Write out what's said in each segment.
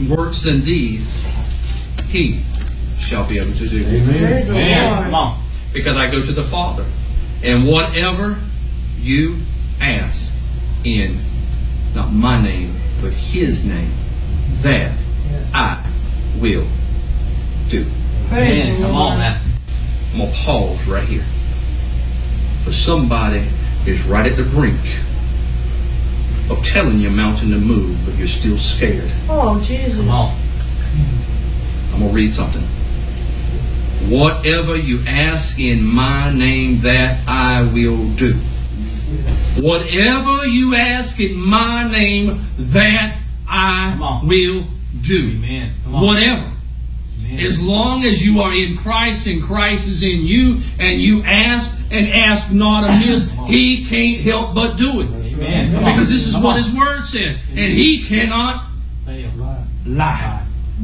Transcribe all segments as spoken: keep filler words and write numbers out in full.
works than these he shall be able to do. Amen. Amen. Come on. Because I go to the Father, and whatever you ask in not my name but his name, that yes. I will do. Amen. Come on, man. I'm going to pause right here. But somebody is right at the brink of telling your mountain to move, but you're still scared. Oh, Jesus. Come on. I'm going to read something. Whatever you ask in my name, that I will do. Yes. Whatever you ask in my name, that I will do. Amen. Whatever. Amen. As long as you are in Christ and Christ is in you, and you ask and ask not amiss, he can't help but do it. Amen. Because this is what his word says. And he cannot lie.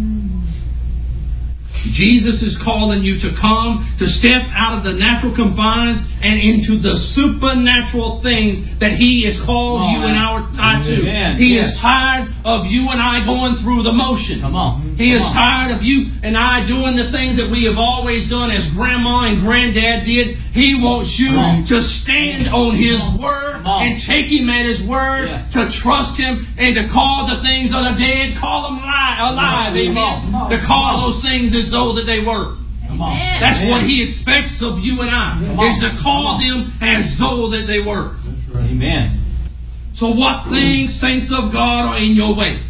Jesus is calling you to come, to step out of the natural confines and into the supernatural things that he has called you and our time to. He is tired of you and I going through the motion. Come on. He is Come on. tired of you and I doing the things that we have always done as grandma and granddad did. He wants you to stand on his word and take him at his word, yes. to trust him and to call the things that are dead, call them alive, alive amen. To call those things as though that they were. That's Amen. What he expects of you and I, is to call them as though that they were. Right. Amen. So what things, saints of God, are in your way?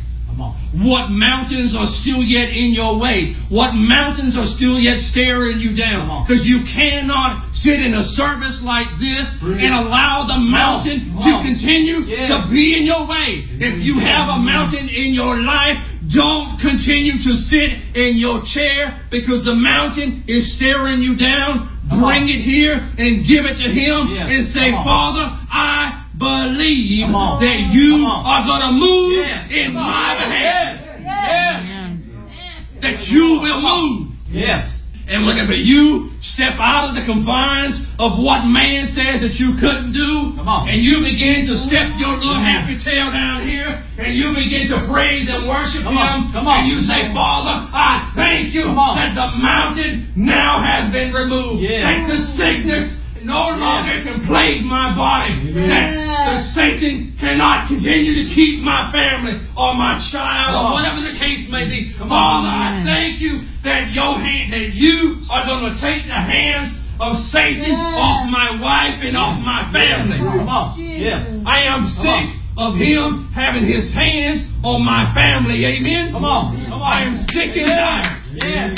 What mountains are still yet in your way? What mountains are still yet staring you down? Because you cannot sit in a service like this and allow the mountain to continue to be in your way. If you have a mountain in your life, don't continue to sit in your chair because the mountain is staring you down. Bring it here and give it to him and say, Father, I believe that you are going to move yes. in my behalf. Yes. Yes. That you will move. Yes. And whenever you step out of the confines of what man says that you couldn't do, and you begin to step your little happy tail down here, and you begin to praise and worship Come him, on. Come on. and you say, Father, I thank you that the mountain now has been removed. Yes. That the sickness no longer can plague my body. Yeah. That the Satan cannot continue to keep my family or my child or whatever the case may be. Father, I thank you that your hand, that you are going to take the hands of Satan yeah. off my wife and off my family. Come on. Yes. I am sick of him having his hands on my family. Amen. Come on. Come on. I am sick and tired. Yeah.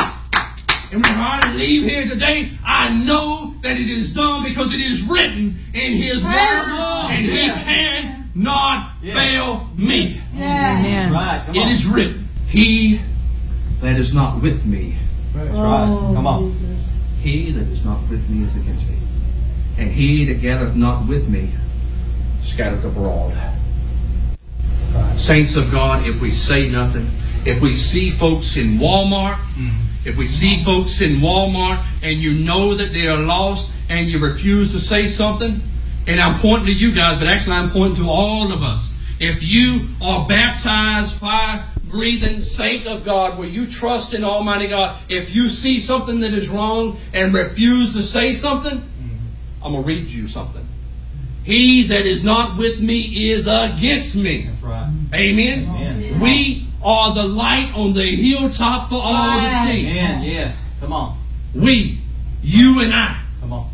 And when I leave here today, I know that it is done because it is written in his word, and he cannot yeah. fail me. Yeah. Right. Come It on. is written, he that is not with me. That's right. Come on. He that is not with me is against me. And he that gathereth not with me scattereth abroad. Right. Saints of God, if we say nothing, if we see folks in Walmart, mm-hmm. if we see folks in Walmart and you know that they are lost and you refuse to say something, and I'm pointing to you guys, but actually I'm pointing to all of us. If you are baptized, fire-breathing saint of God, where you trust in Almighty God, if you see something that is wrong and refuse to say something, mm-hmm. I'm going to read you something. He that is not with me is against me. That's right. Amen? Amen. We are the light on the hilltop for all to see. Amen. Yes. Come on. We, you and I. Come on.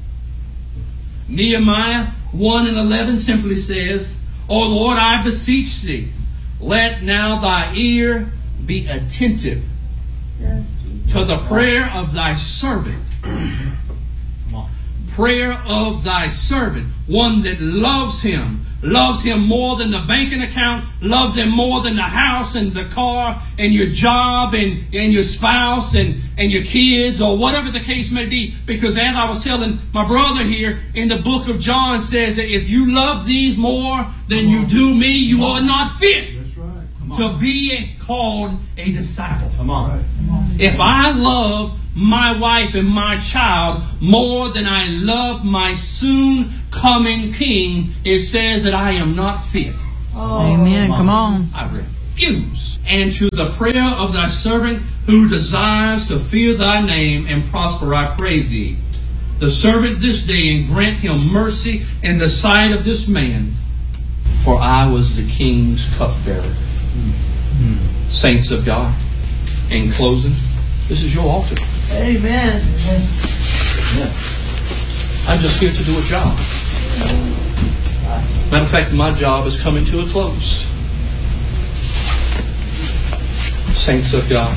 Nehemiah one and eleven simply says, O Lord, I beseech thee, let now thy ear be attentive yes. to the prayer of thy servant. Come on. Prayer of thy servant, one that loves him, loves him more than the banking account, loves him more than the house and the car and your job and, and your spouse and, and your kids or whatever the case may be. Because as I was telling my brother here, in the book of John says that if you love these more than you do me, you are not fit That's right. to be called a disciple. Come on. Come on. If I love my wife and my child more than I love my soon coming king, it says that I am not fit. Oh, amen. Come on. I refuse excuse. And to the prayer of thy servant who desires to fear thy name and prosper, I pray thee, the servant this day, and grant him mercy in the sight of this man. For I was the king's cupbearer. Mm-hmm. Saints of God, in closing, this is your altar. Amen. Yeah. I'm just here to do a job. Matter of fact, my job is coming to a close. Saints of God,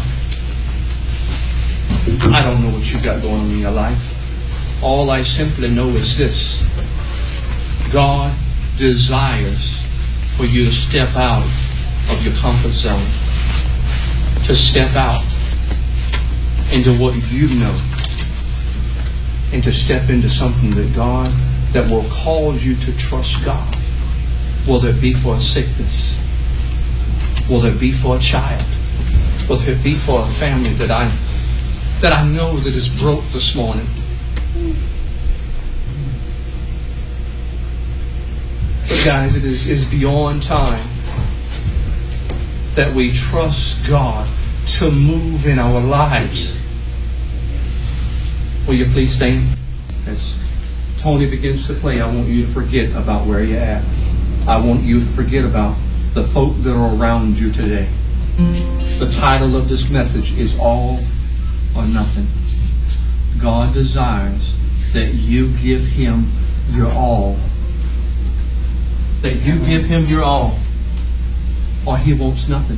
I don't know what you've got going on in your life. All I simply know is this. God desires for you to step out of your comfort zone. To step out into what you know. And to step into something that God, that will cause you to trust God. Will it be for a sickness? Will it be for a child? Will it be for a family that I that I know that is broke this morning? But guys, it is, is beyond time that we trust God to move in our lives. Will you please stand? As Tony begins to play, I want you to forget about where you're at. I want you to forget about the folk that are around you today. The title of this message is All or Nothing. God desires that you give Him your all. That you give Him your all, or He wants nothing.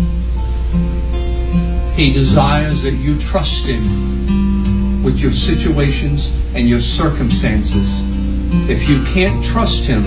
He desires that you trust Him with your situations and your circumstances. If you can't trust Him,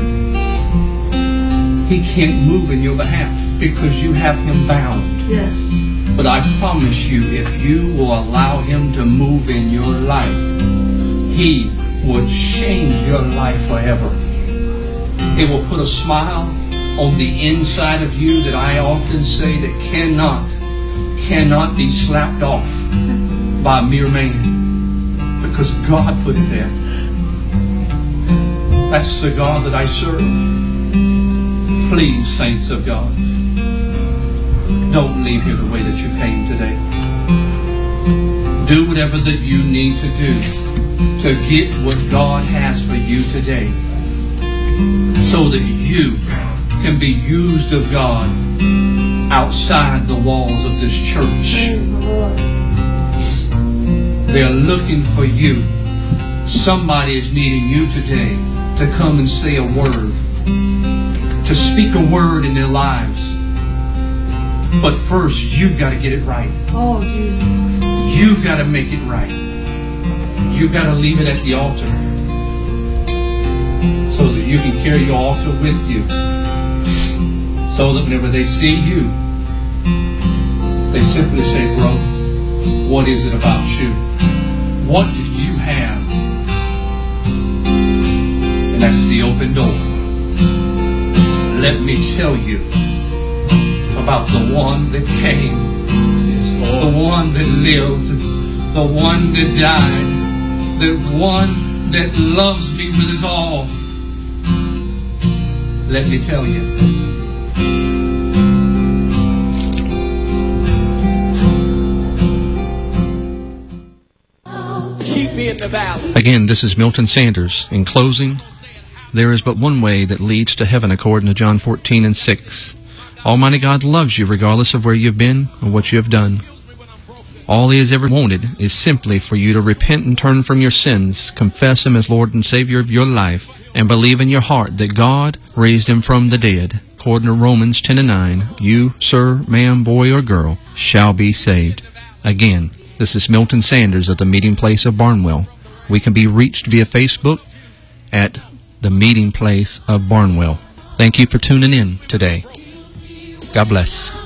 He can't move in your behalf because you have Him bound. Yes. But I promise you, if you will allow Him to move in your life, He will change your life forever. It will put a smile on the inside of you that I often say that cannot, cannot be slapped off by a mere man. Because God put it there. That's the God that I serve. Please, saints of God, don't leave here the way that you came today. Do whatever that you need to do to get what God has for you today, so that you can be used of God outside the walls of this church. Praise the Lord. They're looking for you. Somebody is needing you today to come and say a word, to speak a word in their lives. But first, you've got to get it right. Oh, Jesus. You've got to make it right. You've got to leave it at the altar so that you can carry your altar with you. So that whenever they see you, they simply say, bro, what is it about you? What do you have? And that's the open door. Let me tell you about the one that came, the one that lived, the one that died, the one that loves me with his all. Let me tell you. Keep me in the valley. Again, this is Milton Sanders. In closing, there is but one way that leads to heaven according to John fourteen and six. Almighty God loves you regardless of where you've been or what you have done. All He has ever wanted is simply for you to repent and turn from your sins, confess Him as Lord and Savior of your life, and believe in your heart that God raised Him from the dead. According to Romans ten and nine, you, sir, ma'am, boy, or girl, shall be saved. Again, this is Milton Sanders at the Meeting Place of Barnwell. We can be reached via Facebook at the Meeting Place of Barnwell. Thank you for tuning in today. God bless.